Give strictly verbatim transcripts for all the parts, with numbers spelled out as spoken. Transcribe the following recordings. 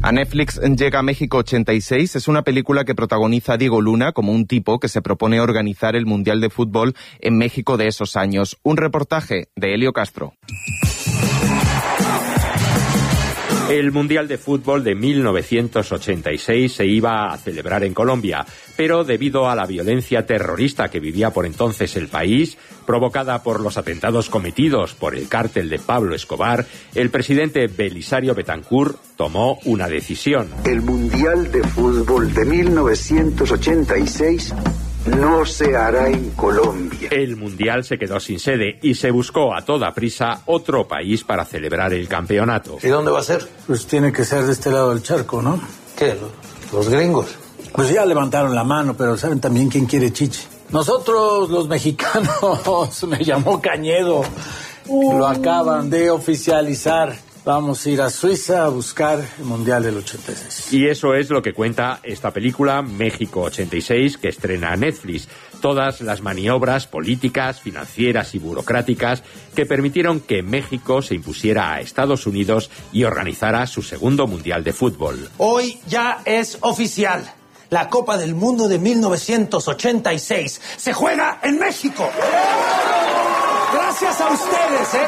A Netflix llega México ochenta y seis. Es una película que protagoniza Diego Luna como un tipo que se propone organizar el Mundial de Fútbol en México de esos años. Un reportaje de Helio Castro. El Mundial de Fútbol de mil novecientos ochenta y seis se iba a celebrar en Colombia, pero debido a la violencia terrorista que vivía por entonces el país, provocada por los atentados cometidos por el cártel de Pablo Escobar, el presidente Belisario Betancur tomó una decisión. El Mundial de Fútbol de mil novecientos ochenta y seis no se hará en Colombia. El Mundial se quedó sin sede y se buscó a toda prisa otro país para celebrar el campeonato. ¿Y dónde va a ser? Pues tiene que ser de este lado del charco, ¿no? ¿Qué? ¿Los gringos? Pues ya levantaron la mano, pero saben también quién quiere chiche. Nosotros, los mexicanos, me llamó Cañedo. Lo acaban de oficializar. Vamos a ir a Suiza a buscar el Mundial del ochenta y seis. Y eso es lo que cuenta esta película, México ochenta y seis, que estrena Netflix. Todas las maniobras políticas, financieras y burocráticas que permitieron que México se impusiera a Estados Unidos y organizara su segundo Mundial de Fútbol. Hoy ya es oficial. La Copa del Mundo de mil novecientos ochenta y seis se juega en México. Gracias a ustedes, ¿eh?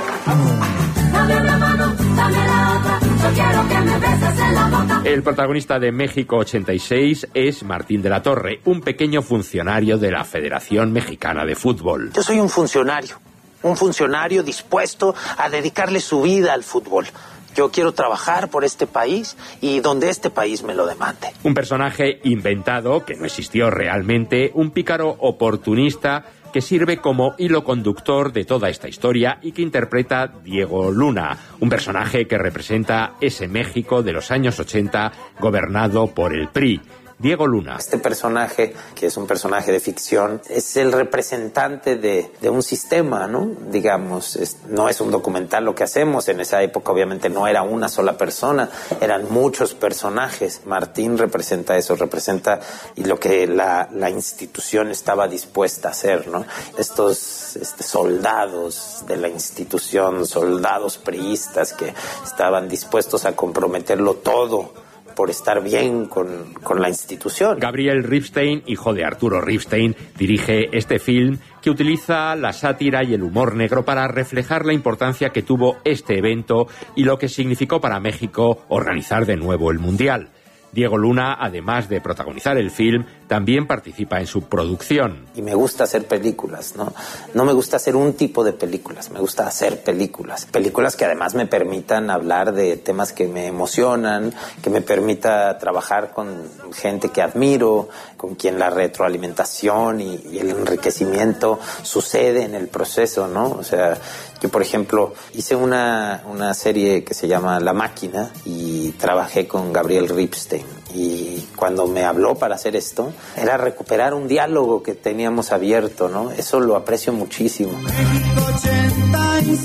Dame una mano, dame la otra, yo quiero que me beses en la boca. El protagonista de México ochenta y seis es Martín de la Torre, un pequeño funcionario de la Federación Mexicana de Fútbol. Yo soy un funcionario, un funcionario dispuesto a dedicarle su vida al fútbol. Yo quiero trabajar por este país y donde este país me lo demande. Un personaje inventado, que no existió realmente, un pícaro oportunista que sirve como hilo conductor de toda esta historia y que interpreta Diego Luna, un personaje que representa ese México de los años ochenta gobernado por el P R I. Diego Luna. Este personaje, que es un personaje de ficción, es el representante de, de un sistema, ¿no? Digamos, es, no es un documental lo que hacemos. En esa época obviamente no era una sola persona, eran muchos personajes. Martín representa eso, representa y lo que la, la institución estaba dispuesta a hacer, ¿no? Estos este, soldados de la institución, soldados priistas que estaban dispuestos a comprometerlo todo por estar bien con, con la institución. Gabriel Ripstein, hijo de Arturo Ripstein, dirige este film que utiliza la sátira y el humor negro para reflejar la importancia que tuvo este evento y lo que significó para México organizar de nuevo el Mundial. Diego Luna, además de protagonizar el film, también participa en su producción. Y me gusta hacer películas, ¿no? No me gusta hacer un tipo de películas, me gusta hacer películas. Películas que además me permitan hablar de temas que me emocionan, que me permita trabajar con gente que admiro, con quien la retroalimentación y, y el enriquecimiento sucede en el proceso, ¿no? O sea, yo, por ejemplo, hice una, una serie que se llama La Máquina y trabajé con Gabriel Ripstein. Y cuando me habló para hacer esto, era recuperar un diálogo que teníamos abierto, ¿no? Eso lo aprecio muchísimo. México ochenta y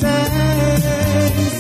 seis,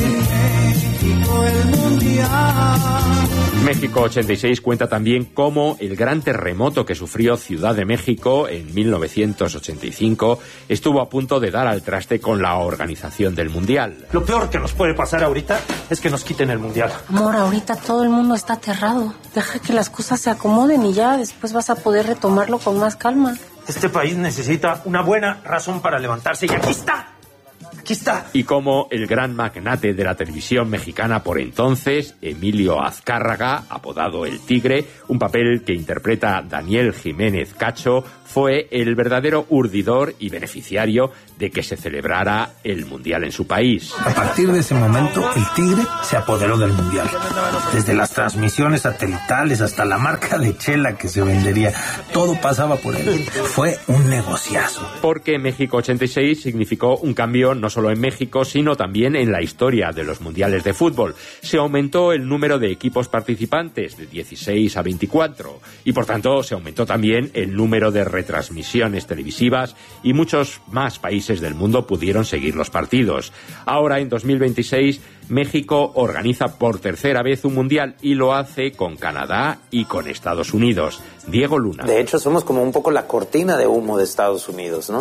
México el Mundial. México ochenta y seis cuenta también cómo el gran terremoto que sufrió Ciudad de México en mil novecientos ochenta y cinco estuvo a punto de dar al traste con la organización del Mundial. Lo peor que nos puede pasar ahorita es que nos quiten el Mundial. Amor, ahorita todo el mundo está aterrado. Deja que las cosas se acomoden y ya después vas a poder retomarlo con más calma. Este país necesita una buena razón para levantarse y aquí está. Aquí está. Y como el gran magnate de la televisión mexicana por entonces, Emilio Azcárraga, apodado El Tigre, un papel que interpreta Daniel Jiménez Cacho, fue el verdadero urdidor y beneficiario de que se celebrara el Mundial en su país. A partir de ese momento, el Tigre se apoderó del Mundial. Desde las transmisiones satelitales hasta la marca de chela que se vendería, todo pasaba por él. Fue un negociazo. Porque México ochenta y seis significó un cambio no solo en México, sino también en la historia de los mundiales de fútbol. Se aumentó el número de equipos participantes de dieciséis a veinticuatro y por tanto se aumentó también el número de retransmisiones televisivas y muchos más países del mundo pudieron seguir los partidos. Ahora, en dos mil veintiséis, México organiza por tercera vez un mundial y lo hace con Canadá y con Estados Unidos. Diego Luna. De hecho, somos como un poco la cortina de humo de Estados Unidos, ¿no?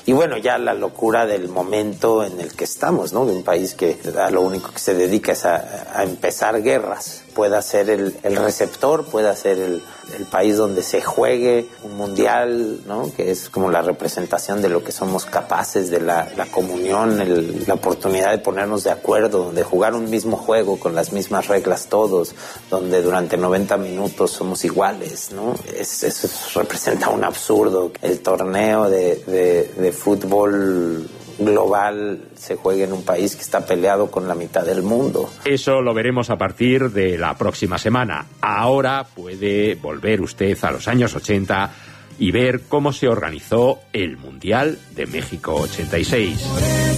Y bueno, ya la locura del momento en el que estamos, ¿no? De un país que a lo único que se dedica es a, a empezar guerras. Pueda ser el, el receptor, pueda ser el, el país donde se juegue un mundial, ¿no? Que es como la representación de lo que somos capaces, de la, la comunión, el, la oportunidad de ponernos de acuerdo, de jugar un mismo juego con las mismas reglas todos, donde durante noventa minutos somos iguales, ¿no? Es, eso representa un absurdo. El torneo de, de, de fútbol global se juega en un país que está peleado con la mitad del mundo. Eso lo veremos a partir de la próxima semana. Ahora puede volver usted a los años ochenta y ver cómo se organizó el Mundial de México ochenta y seis.